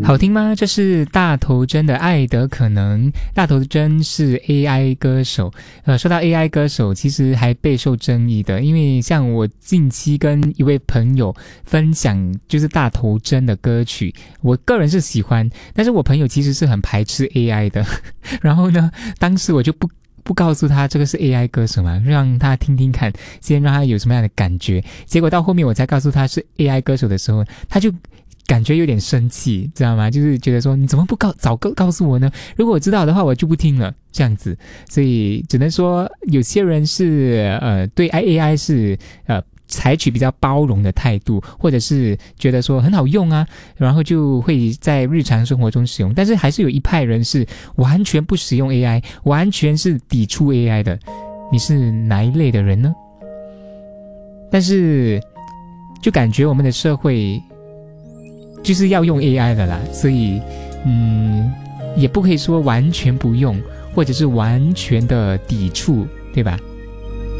好听吗？这是大头针的《爱的可能》。大头针是 AI 歌手，说到 AI 歌手，其实还备受争议的，因为像我近期跟一位朋友分享就是大头针的歌曲，我个人是喜欢，但是我朋友其实是很排斥 AI 的。然后呢，当时我就不告诉他这个是 AI 歌手嘛，让他听听看，先让他有什么样的感觉。结果到后面我才告诉他是 AI 歌手的时候，他就感觉有点生气，知道吗？就是觉得说你怎么不早告诉我呢？如果我知道的话，我就不听了，这样子。所以只能说有些人是对 AI 是采取比较包容的态度，或者是觉得说很好用啊，然后就会在日常生活中使用。但是还是有一派人是完全不使用 AI， 完全是抵触 AI 的。你是哪一类的人呢？但是就感觉我们的社会就是要用 AI 的啦，所以也不可以说完全不用，或者是完全的抵触，对吧？